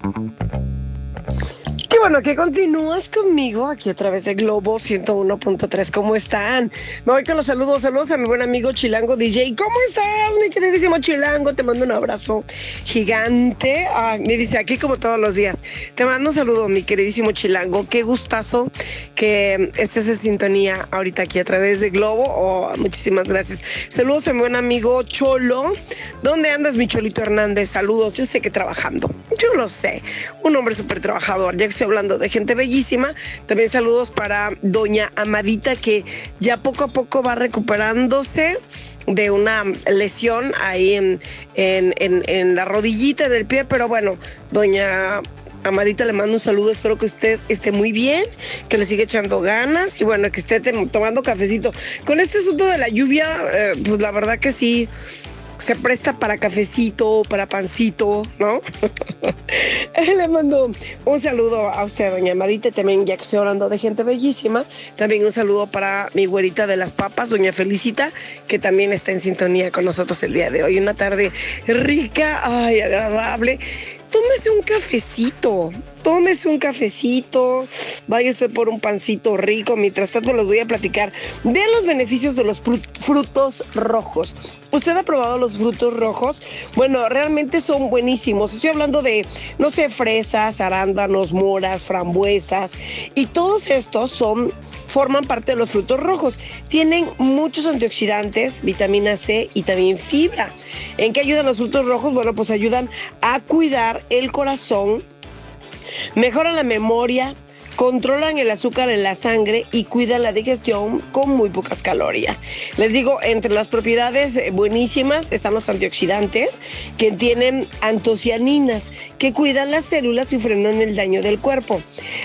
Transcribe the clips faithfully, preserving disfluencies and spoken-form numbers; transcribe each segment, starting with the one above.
Qué bueno que continúas conmigo aquí a través de Globo ciento uno punto tres. ¿Cómo están? Me voy con los saludos. Saludos a mi buen amigo Chilango D J. ¿Cómo estás, mi queridísimo Chilango? Te mando un abrazo gigante. Ay, me dice aquí como todos los días. Te mando un saludo, mi queridísimo Chilango. Qué gustazo que estés en sintonía ahorita aquí a través de Globo. Oh, muchísimas gracias. Saludos a mi buen amigo Cholo. ¿Dónde andas, mi Cholito Hernández? Saludos. Yo sé que trabajando. Yo lo sé. Un hombre súper trabajador. Ya que estoy hablando de gente bellísima, también saludos para doña Amadita, que ya poco a poco va recuperándose de una lesión ahí en, en, en, en la rodillita del pie, pero bueno, doña Amadita, le mando un saludo, espero que usted esté muy bien, que le siga echando ganas y bueno, que esté tomando cafecito. Con este asunto de la lluvia, eh, pues la verdad que sí, se presta para cafecito, para pancito, ¿no? Le mando un saludo a usted, doña Amadita, también ya que estoy hablando de gente bellísima, también un saludo para mi güerita de las papas, doña Felicita, que también está en sintonía con nosotros el día de hoy. Una tarde rica, ay, agradable. Tómese un cafecito, tómese un cafecito, vaya usted por un pancito rico. Mientras tanto les voy a platicar de los beneficios de los frutos rojos. ¿Usted ha probado los frutos rojos? Bueno, realmente son buenísimos. Estoy hablando de, no sé, fresas, arándanos, moras, frambuesas, y todos estos son... forman parte de los frutos rojos. Tienen muchos antioxidantes, vitamina C y también fibra. ¿En qué ayudan los frutos rojos? Bueno, pues ayudan a cuidar el corazón, mejoran la memoria, controlan el azúcar en la sangre y cuidan la digestión con muy pocas calorías. Les digo, entre las propiedades buenísimas están los antioxidantes, que tienen antocianinas, que cuidan las células y frenan el daño del cuerpo.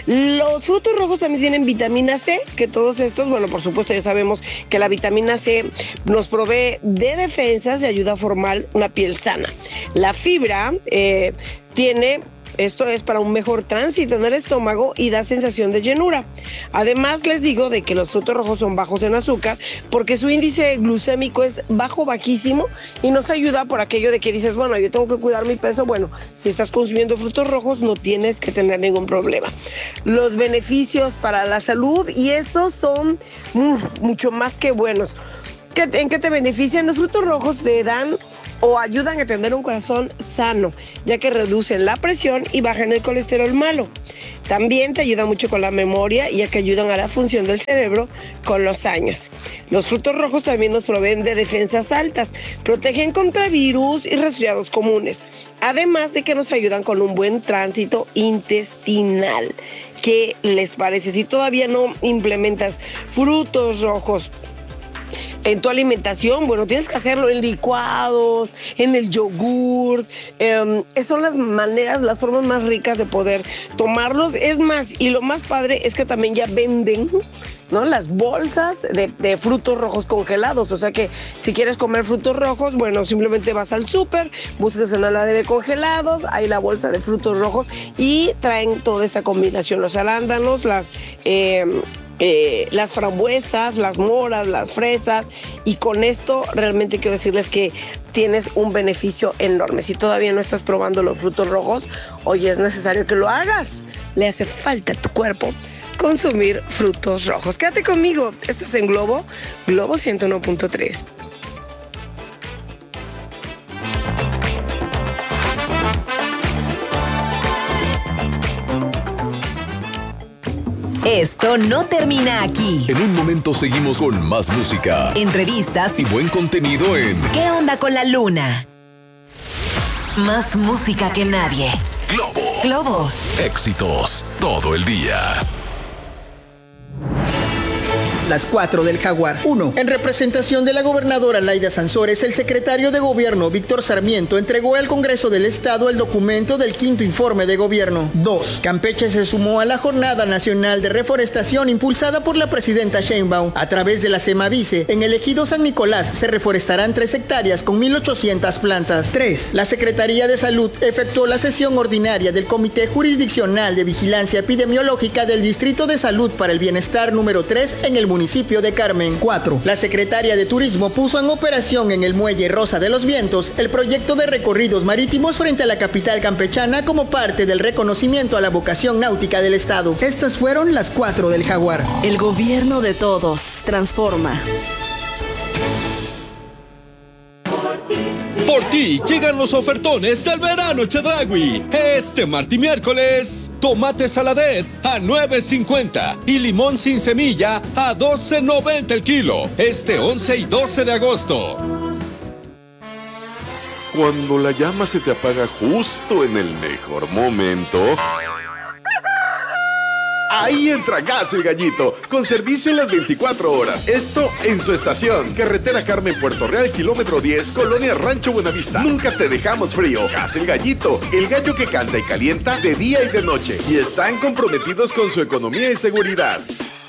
Los frutos rojos también tienen vitamina C, que todos estos, bueno, por supuesto ya sabemos que la vitamina C nos provee de defensas y ayuda a formar una piel sana. La fibra eh, tiene... Esto es para un mejor tránsito en el estómago y da sensación de llenura. Además, les digo de que los frutos rojos son bajos en azúcar porque su índice glucémico es bajo, bajísimo, y nos ayuda por aquello de que dices, bueno, yo tengo que cuidar mi peso. Bueno, si estás consumiendo frutos rojos no tienes que tener ningún problema. Los beneficios para la salud, y esos son mm, mucho más que buenos. ¿En qué te benefician? Los frutos rojos te dan o ayudan a tener un corazón sano, ya que reducen la presión y bajan el colesterol malo. También te ayuda mucho con la memoria, ya que ayudan a la función del cerebro con los años. Los frutos rojos también nos proveen de defensas altas, protegen contra virus y resfriados comunes, además de que nos ayudan con un buen tránsito intestinal. ¿Qué les parece? Si todavía no implementas frutos rojos en tu alimentación, bueno, tienes que hacerlo en licuados, en el yogur. Eh, son las maneras, las formas más ricas de poder tomarlos. Es más, y lo más padre es que también ya venden, ¿no?, las bolsas de, de frutos rojos congelados. O sea que si quieres comer frutos rojos, bueno, simplemente vas al súper, buscas en el área de congelados, hay la bolsa de frutos rojos y traen toda esta combinación, los arándanos, las... Eh, Eh, las frambuesas, las moras, las fresas, y con esto realmente quiero decirles que tienes un beneficio enorme. Si todavía no estás probando los frutos rojos, hoy es necesario que lo hagas. Le hace falta a tu cuerpo consumir frutos rojos. Quédate conmigo, estás en Globo, Globo ciento uno punto tres. Esto no termina aquí. En un momento seguimos con más música, entrevistas y buen contenido en ¿Qué onda con la luna? Más música que nadie. Globo. Globo. Éxitos todo el día. Las cuatro del Jaguar. uno. En representación de la gobernadora Laida Sansores, el secretario de Gobierno, Víctor Sarmiento, entregó al Congreso del Estado el documento del quinto informe de gobierno. dos. Campeche se sumó a la Jornada Nacional de Reforestación impulsada por la presidenta Sheinbaum. A través de la Semavice, en el ejido San Nicolás se reforestarán tres hectáreas con mil ochocientas plantas. tres. La Secretaría de Salud efectuó la sesión ordinaria del Comité Jurisdiccional de Vigilancia Epidemiológica del Distrito de Salud para el Bienestar número tres en el municipio municipio de Carmen. cuatro. La secretaria de Turismo puso en operación en el muelle Rosa de los Vientos el proyecto de recorridos marítimos frente a la capital campechana como parte del reconocimiento a la vocación náutica del estado. Estas fueron las cuatro del Jaguar. El gobierno de todos transforma. Por ti llegan los ofertones del verano Chedraui. Este martes y miércoles, tomate saladet a nueve cincuenta y limón sin semilla a doce noventa el kilo. Este once y doce de agosto. Cuando la llama se te apaga justo en el mejor momento, ahí entra Gas El Gallito, con servicio en las veinticuatro horas. Esto en su estación. Carretera Carmen, Puerto Real, kilómetro diez, Colonia Rancho Buenavista. Nunca te dejamos frío. Gas El Gallito, el gallo que canta y calienta de día y de noche. Y están comprometidos con su economía y seguridad.